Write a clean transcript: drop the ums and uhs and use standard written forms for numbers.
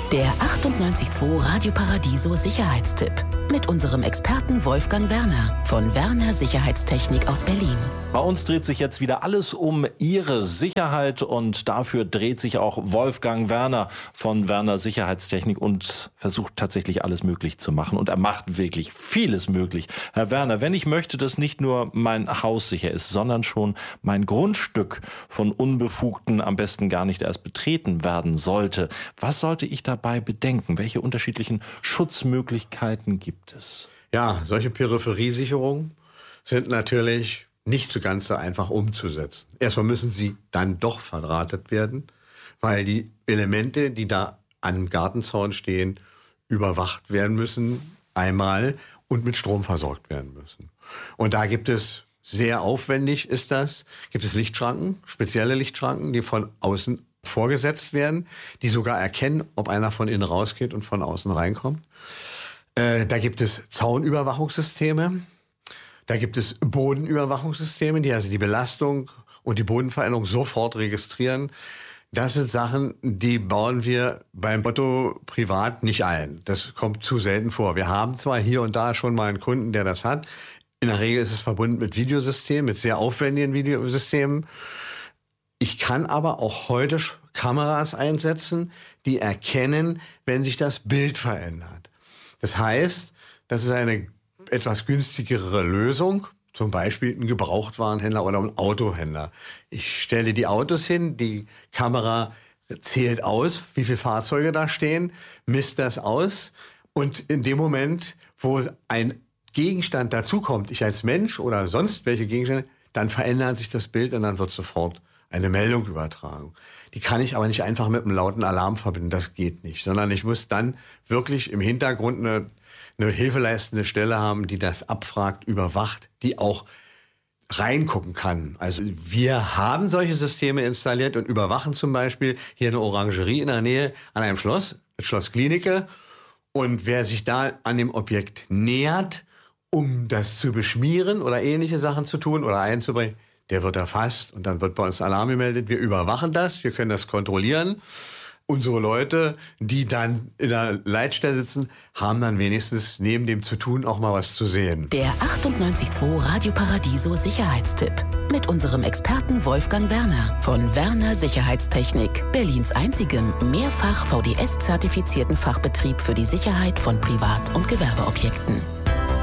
Der 98.2 Radio Paradiso Sicherheitstipp mit unserem Experten Wolfgang Werner von Werner Sicherheitstechnik aus Berlin. Bei uns dreht sich jetzt wieder alles um Ihre Sicherheit und dafür dreht sich auch Wolfgang Werner von Werner Sicherheitstechnik und versucht tatsächlich alles möglich zu machen. Und er macht wirklich vieles möglich. Herr Werner, wenn ich möchte, dass nicht nur mein Haus sicher ist, sondern schon mein Grundstück von Unbefugten am besten gar nicht erst betreten werden sollte, was sollte ich dabei bedenken? Welche unterschiedlichen Schutzmöglichkeiten gibt es? Ja, solche Peripheriesicherungen sind natürlich nicht so ganz so einfach umzusetzen. Erstmal müssen sie dann doch verdrahtet werden, weil die Elemente, die da am Gartenzaun stehen, überwacht werden müssen, einmal und mit Strom versorgt werden müssen. Und da gibt es, sehr aufwendig ist das, gibt es Lichtschranken, spezielle Lichtschranken, die von außen vorgesetzt werden, die sogar erkennen, ob einer von innen rausgeht und von außen reinkommt. Da gibt es Zaunüberwachungssysteme. Da gibt es Bodenüberwachungssysteme, die also die Belastung und die Bodenveränderung sofort registrieren. Das sind Sachen, die bauen wir beim Otto privat nicht ein. Das kommt zu selten vor. Wir haben zwar hier und da schon mal einen Kunden, der das hat. In der Regel ist es verbunden mit Videosystemen, mit sehr aufwendigen Videosystemen. Ich kann aber auch heute Kameras einsetzen, die erkennen, wenn sich das Bild verändert. Das heißt, das ist eine etwas günstigere Lösung, zum Beispiel ein Gebrauchtwarenhändler oder ein Autohändler. Ich stelle die Autos hin, die Kamera zählt aus, wie viele Fahrzeuge da stehen, misst das aus und in dem Moment, wo ein Gegenstand dazukommt, ich als Mensch oder sonst welche Gegenstände, dann verändert sich das Bild und dann wird sofort eine Meldung übertragen. Die kann ich aber nicht einfach mit einem lauten Alarm verbinden, das geht nicht, sondern ich muss dann wirklich im Hintergrund eine hilfeleistende Stelle haben, die das abfragt, überwacht, die auch reingucken kann. Also wir haben solche Systeme installiert und überwachen zum Beispiel hier eine Orangerie in der Nähe an einem Schloss, das Schloss Glienicke. Und wer sich da an dem Objekt nähert, um das zu beschmieren oder ähnliche Sachen zu tun oder einzubringen, der wird erfasst und dann wird bei uns Alarm gemeldet. Wir überwachen das, wir können das kontrollieren. Unsere Leute, die dann in der Leitstelle sitzen, haben dann wenigstens neben dem zu tun auch mal was zu sehen. Der 98.2 Radio Paradiso Sicherheitstipp mit unserem Experten Wolfgang Werner von Werner Sicherheitstechnik, Berlins einzigem mehrfach VDS-zertifizierten Fachbetrieb für die Sicherheit von Privat- und Gewerbeobjekten.